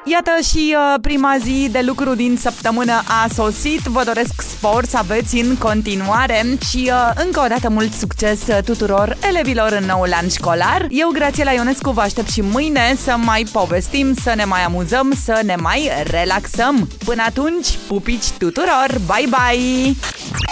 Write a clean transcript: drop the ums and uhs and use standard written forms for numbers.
Iată și prima zi de lucru din săptămână a sosit. Vă doresc spor să aveți în continuare și încă o dată mult succes tuturor elevilor în noul an școlar. Eu, Grațiela Ionescu, vă aștept și mâine să mai povestim, să ne mai amuzăm, să ne mai relaxăm. Până atunci, pupici tuturor! Bye, bye!